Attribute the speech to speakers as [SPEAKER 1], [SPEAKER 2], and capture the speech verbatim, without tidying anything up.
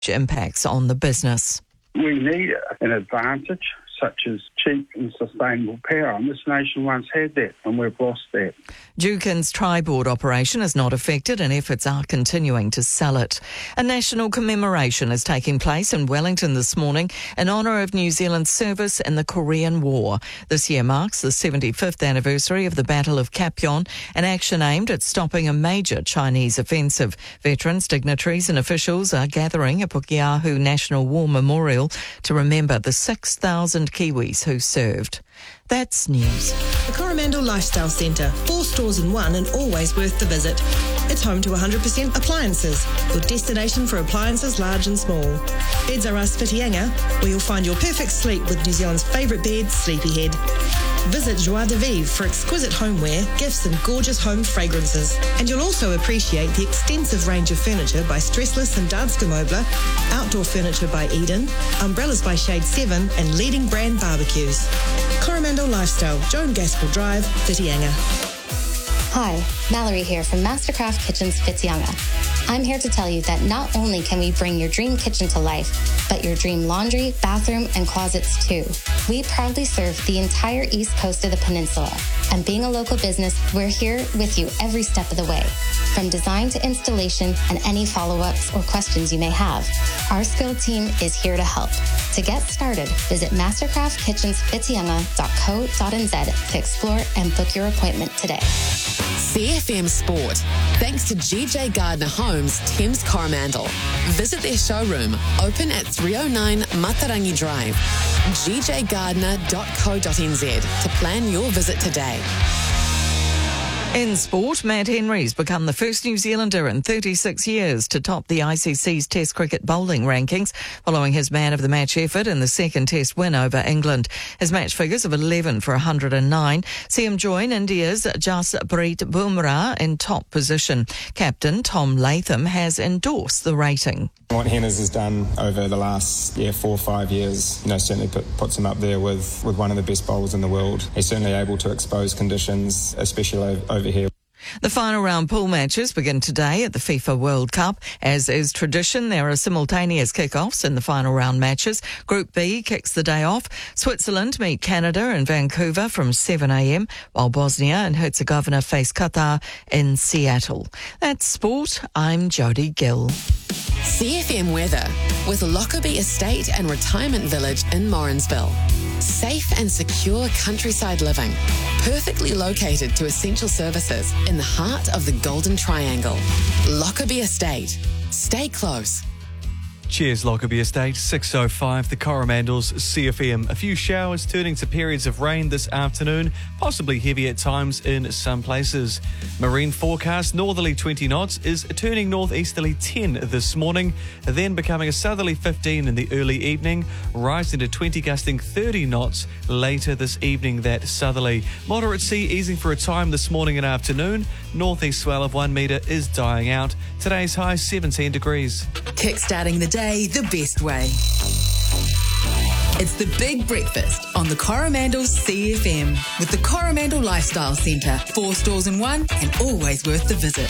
[SPEAKER 1] impacts on the business.
[SPEAKER 2] We need an advantage such as cheap and sustainable power, and this nation once had that, and we've lost that.
[SPEAKER 1] Jukin's tri-board operation is not affected and efforts are continuing to sell it. A national commemoration is taking place in Wellington this morning in honour of New Zealand's service in the Korean War. This year marks the seventy-fifth anniversary of the Battle of Kapyeon, an action aimed at stopping a major Chinese offensive. Veterans, dignitaries and officials are gathering at Pukeahu National War Memorial to remember the six thousand Kiwis who served. That's news.
[SPEAKER 3] The Coromandel Lifestyle Centre, four stores in one and always worth the visit. It's home to one hundred percent appliances, your destination for appliances large and small. Beds R Us Whitianga, where you'll find your perfect sleep with New Zealand's favourite bed, Sleepyhead. Visit Joie de Vivre for exquisite homeware, gifts and gorgeous home fragrances. And you'll also appreciate the extensive range of furniture by Stressless and Danske Möbler, outdoor furniture by Eden, umbrellas by Shade seven and leading brand barbecues. Coromandel Lifestyle, Joan Gaskell Drive, Whitianga.
[SPEAKER 4] Hi, Mallory here from Mastercraft Kitchens Whitianga. I'm here to tell you that not only can we bring your dream kitchen to life, but your dream laundry, bathroom, and closets too. We proudly serve the entire east coast of the peninsula. And being a local business, we're here with you every step of the way. From design to installation and any follow-ups or questions you may have, our skilled team is here to help. To get started, visit mastercraft kitchens whitianga dot co dot n z to explore and book your appointment today.
[SPEAKER 5] C F M Sport. Thanks to G J Gardner Homes, Thames Coromandel. Visit their showroom, open at three oh nine Matarangi Drive. g j gardner dot co dot n z to plan your visit today.
[SPEAKER 1] In sport, Matt Henry's become the first New Zealander in thirty-six years to top the I C C's Test cricket bowling rankings, following his man of the match effort in the second Test win over England. His match figures of eleven for one hundred nine see him join India's Jasprit Bumrah in top position. Captain Tom Latham has endorsed the rating.
[SPEAKER 6] What Henners has done over the last yeah, four or five years, you know, certainly put, puts him up there with, with one of the best bowlers in the world. He's certainly able to expose conditions, especially over, over here.
[SPEAKER 1] The final round pool matches begin today at the FIFA World Cup. As is tradition, there are simultaneous kick-offs in the final round matches. Group B kicks the day off. Switzerland meet Canada in Vancouver from seven a m, while Bosnia and Herzegovina face Qatar in Seattle. That's sport. I'm Jodie Gill.
[SPEAKER 5] C F M weather with Lockerbie Estate and Retirement Village in Morrinsville. Safe and secure countryside living, perfectly located to essential services in the heart of the Golden Triangle. Lockerbie Estate. Stay close.
[SPEAKER 7] Cheers, Lockerbie Estate, six oh five, the Coromandels, C F M. A few showers turning to periods of rain this afternoon, possibly heavy at times in some places. Marine forecast, northerly twenty knots, is turning northeasterly ten this morning, then becoming a southerly fifteen in the early evening, rising to twenty gusting thirty knots later this evening, that southerly. Moderate sea easing for a time this morning and afternoon. Northeast swell of one metre is dying out. Today's high seventeen degrees.
[SPEAKER 8] Kickstarting the day the best way. It's the Big Breakfast on the Coromandel C F M with the Coromandel Lifestyle Centre. Four stores in one and always worth the visit.